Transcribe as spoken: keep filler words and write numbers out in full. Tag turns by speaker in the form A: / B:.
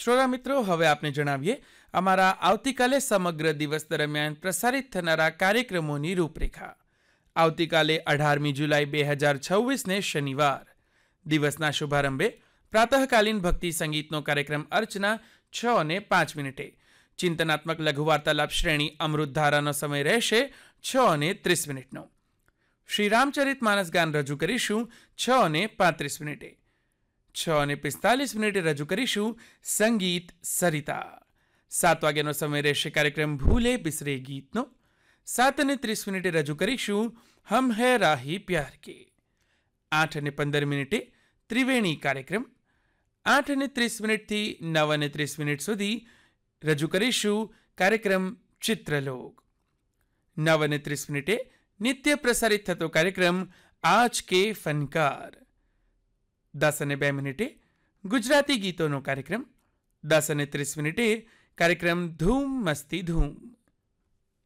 A: શ્રોતા મિત્રો, હવે આપને જણાવીએ અમારા આવતીકાલે સમગ્ર દિવસ દરમિયાન પ્રસારિત થનારા કાર્યક્રમોની રૂપરેખા. આવતીકાલે અઢારમી જુલાઈ બે હજાર છવ્વીસને શનિવાર દિવસના શુભારંભે પ્રાતઃકાલીન ભક્તિ સંગીતનો કાર્યક્રમ અર્ચના છ અને પાંચ મિનિટે. ચિંતનાત્મક લઘુ વાર્તાલાપ શ્રેણી અમૃતધારાનો સમય રહેશે છ અને ત્રીસ મિનિટનો. શ્રી રામચરિત માનસ ગાન રજૂ કરીશું છ અને પાંત્રીસ મિનિટે. છ અને પિસ્તાલીસ મિનિટે રજૂ કરીશું સંગીત સરિતા. સાત વાગ્યાનો સમય રહેશે કાર્યક્રમ ભૂલે બિસરે ગીતનો. સાત અને ત્રીસ મિનિટે રજૂ કરીશું હમ હે રાહી પ્યાર કે. આઠ અને પંદર મિનિટે ત્રિવેણી કાર્યક્રમ. આઠ અને ત્રીસ મિનિટથી નવ અને ત્રીસ મિનિટ સુધી રજૂ કરીશું કાર્યક્રમ ચિત્રલોક. નવ અને ત્રીસ મિનિટે નિત્ય પ્રસારિત થતો કાર્યક્રમ આજ કે ફનકાર. દસ અને બે મિનિટે ગુજરાતી ગીતોનો કાર્યક્રમ. દસ અને ત્રીસ મિનિટે કાર્યક્રમ ધૂમ મસ્તી ધૂમ.